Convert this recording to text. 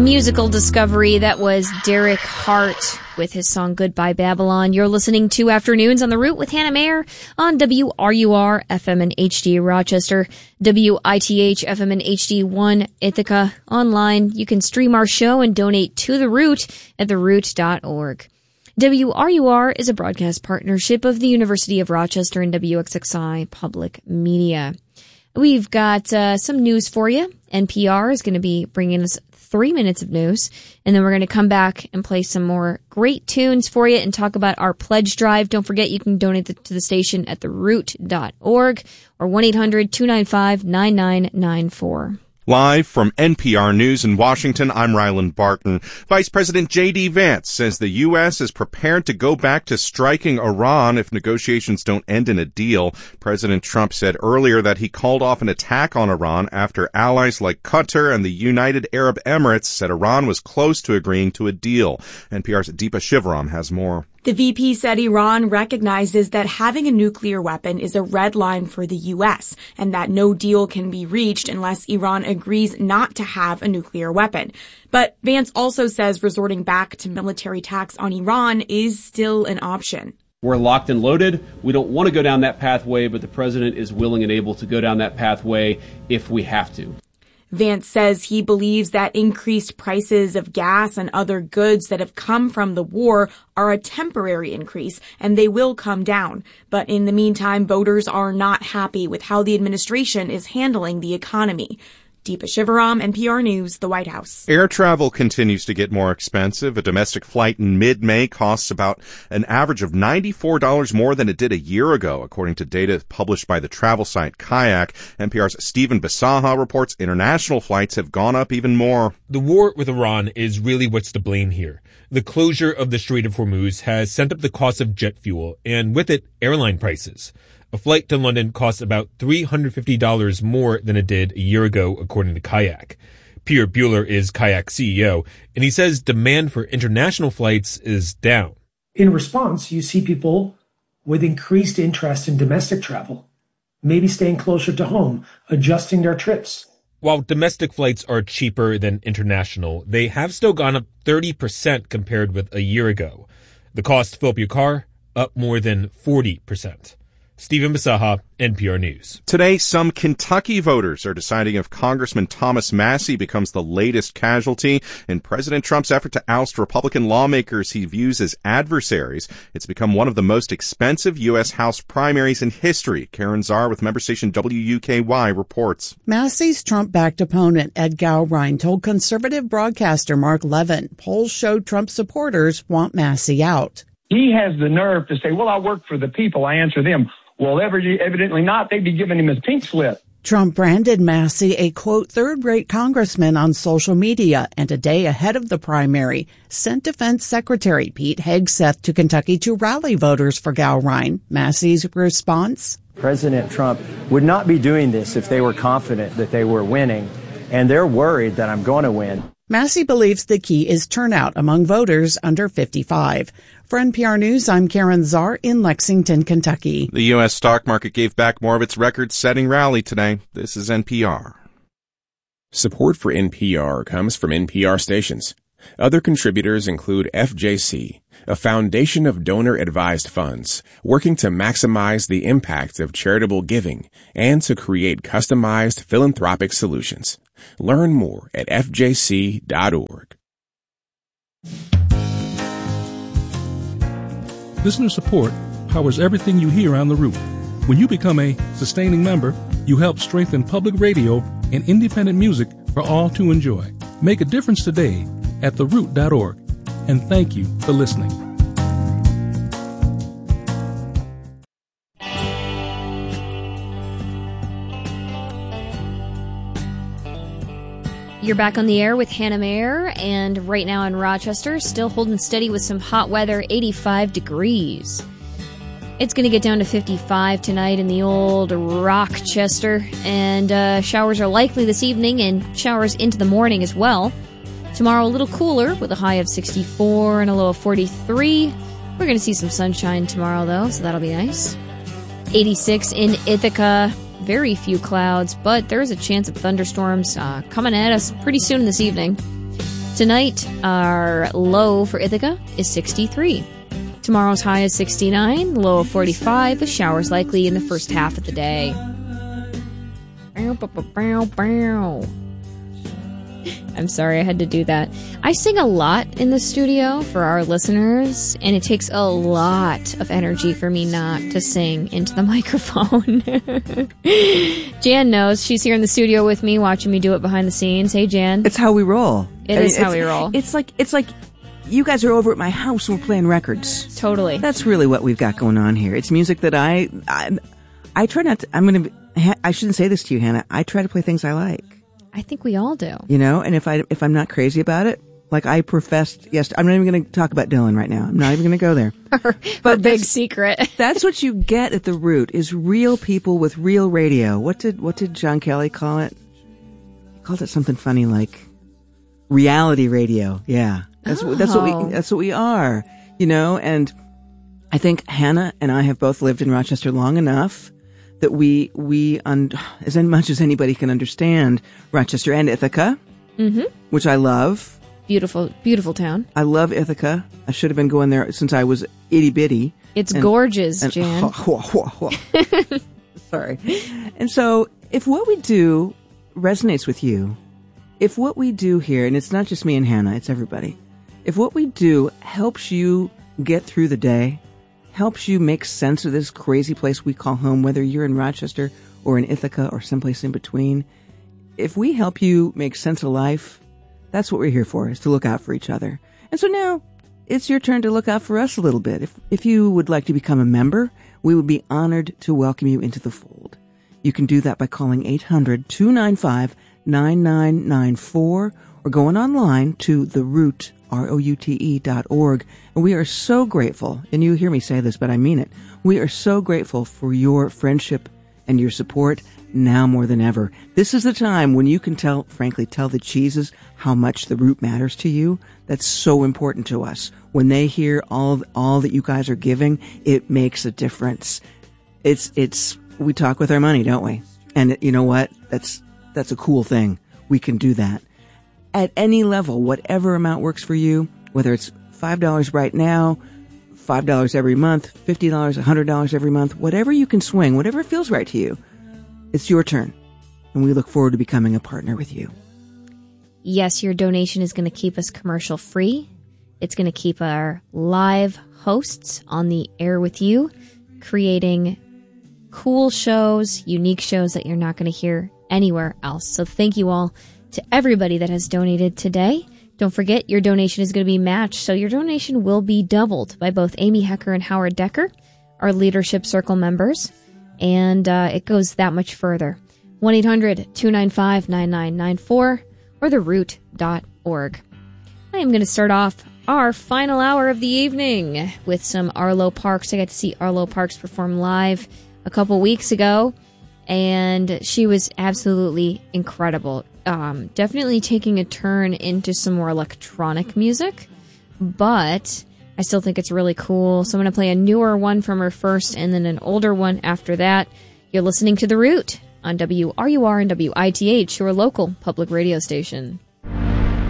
musical discovery. That was Derek Hart with his song Goodbye Babylon. You're listening to Afternoons on the Route with Hannah Mayer on WRUR FM and HD Rochester, WITH FM and HD1 Ithaca. Online, you can stream our show and donate to The Route at theroute.org. WRUR is a broadcast partnership of the University of Rochester and WXXI Public Media. We've got some news for you. NPR is going to be bringing us 3 minutes of news, and then we're going to come back and play some more great tunes for you and talk about our pledge drive. Don't forget you can donate to the station at theroute.org or 1-800-295-9994. Live from NPR News in Washington, I'm Ryland Barton. Vice President J.D. Vance says the U.S. is prepared to go back to striking Iran if negotiations don't end in a deal. President Trump said earlier that he called off an attack on Iran after allies like Qatar and the United Arab Emirates said Iran was close to agreeing to a deal. NPR's Deepa Shivaram has more. The VP said Iran recognizes that having a nuclear weapon is a red line for the U.S. and that no deal can be reached unless Iran agrees not to have a nuclear weapon. But Vance also says resorting back to military attacks on Iran is still an option. We're locked and loaded. We don't want to go down that pathway, but the president is willing and able to go down that pathway if we have to. Vance says he believes that increased prices of gas and other goods that have come from the war are a temporary increase, and they will come down. But in the meantime, voters are not happy with how the administration is handling the economy. Deepa Shivaram, NPR News, the White House. Air travel continues to get more expensive. A domestic flight in mid-May costs about an average of $94 more than it did a year ago, according to data published by the travel site Kayak. NPR's Stephen Bisaha reports international flights have gone up even more. The war with Iran is really what's to blame here. The closure of the Strait of Hormuz has sent up the cost of jet fuel, and with it, airline prices. A flight to London costs about $350 more than it did a year ago, according to Kayak. Pierre Buehler is Kayak's CEO, and he says demand for international flights is down. In response, you see people with increased interest in domestic travel, maybe staying closer to home, adjusting their trips. While domestic flights are cheaper than international, they have still gone up 30% compared with a year ago. The cost to fill up your car, up more than 40%. Stephen Bisaha, NPR News. Today, some Kentucky voters are deciding if Congressman Thomas Massie becomes the latest casualty in President Trump's effort to oust Republican lawmakers he views as adversaries. It's become one of the most expensive U.S. House primaries in history. Karen Czar with member station WUKY reports. Massie's Trump-backed opponent, Ed Gowrine, told conservative broadcaster Mark Levin polls showed Trump supporters want Massie out. He has the nerve to say, well, I work for the people, I answer them. Well, evidently not. They'd be giving him his pink slip. Trump branded Massie a, quote, third-rate congressman on social media, and a day ahead of the primary sent Defense Secretary Pete Hegseth to Kentucky to rally voters for Gowrine. Massie's response? President Trump would not be doing this if they were confident that they were winning, and they're worried that I'm going to win. Massie believes the key is turnout among voters under 55. For NPR News, I'm Karen Czar in Lexington, Kentucky. The U.S. stock market gave back more of its record-setting rally today. This is NPR. Support for NPR comes from NPR stations. Other contributors include FJC, a foundation of donor-advised funds working to maximize the impact of charitable giving and to create customized philanthropic solutions. Learn more at fjc.org. Listener support powers everything you hear on The Route. When you become a sustaining member, you help strengthen public radio and independent music for all to enjoy. Make a difference today at theroute.org. And thank you for listening. You're back on the air with Hannah Mayer, and right now in Rochester, still holding steady with some hot weather, 85 degrees. It's going to get down to 55 tonight in the old Rochester, and showers are likely this evening and showers into the morning as well. Tomorrow a little cooler with a high of 64 and a low of 43. We're going to see some sunshine tomorrow, though, so that'll be nice. 86 in Ithaca. Very few clouds, but there's a chance of thunderstorms coming at us pretty soon this evening. Tonight, our low for Ithaca is 63. Tomorrow's high is 69, low of 45, with showers likely in the first half of the day. I'm sorry I had to do that. I sing a lot in the studio for our listeners, and it takes a lot of energy for me not to sing into the microphone. Jan knows. She's here in the studio with me, watching me do it behind the scenes. Hey, Jan. It's how we roll. It is how we roll. It's like you guys are over at my house and we're playing records. Totally. That's really what we've got going on here. It's music that I try not to, I shouldn't say this to you, Hannah. I try to play things I like. I think we all do. You know, and if I'm not crazy about it, like I professed yesterday, I'm not even going to talk about Dylan right now. I'm not even going to go there. But big secret. That's what you get at the root is real people with real radio. What did John Kelly call it? He called it something funny like reality radio. Yeah. That's what we are, you know, and I think Hannah and I have both lived in Rochester long enough that we as much as anybody can understand Rochester and Ithaca, which I love. Beautiful, beautiful town. I love Ithaca. I should have been going there since I was itty bitty. It's gorgeous, Jan. Sorry. And so if what we do resonates with you, if what we do here, and it's not just me and Hannah, it's everybody, if what we do helps you get through the day, helps you make sense of this crazy place we call home, whether you're in Rochester or in Ithaca or someplace in between, if we help you make sense of life, that's what we're here for, is to look out for each other. And so now it's your turn to look out for us a little bit. If you would like to become a member, we would be honored to welcome you into the fold. You can do that by calling 800-295-9994 or going online to theroot, ROUTE.org. And we are so grateful, and you hear me say this, but I mean it. We are so grateful for your friendship and your support now more than ever. This is the time when you can tell the cheeses how much the Root matters to you. That's so important to us. When they hear all that you guys are giving, it makes a difference. We talk with our money, don't we? And you know what? That's a cool thing. We can do that. At any level, whatever amount works for you, whether it's $5 right now, $5 every month, $50, $100 every month, whatever you can swing, whatever feels right to you, it's your turn. And we look forward to becoming a partner with you. Yes, your donation is going to keep us commercial free. It's going to keep our live hosts on the air with you, creating cool shows, unique shows that you're not going to hear anywhere else. So thank you all to everybody that has donated today. Don't forget, your donation is going to be matched, so your donation will be doubled by both Amy Hecker and Howard Decker, our Leadership Circle members, and it goes that much further. 1-800-295-9994 or theroot.org. I am going to start off our final hour of the evening with some Arlo Parks. I got to see Arlo Parks perform live a couple weeks ago, and she was absolutely incredible. Definitely taking a turn into some more electronic music, but I still think it's really cool. So I'm going to play a newer one from her first and then an older one after that. You're listening to The Root on WRUR and WITH, your local public radio station.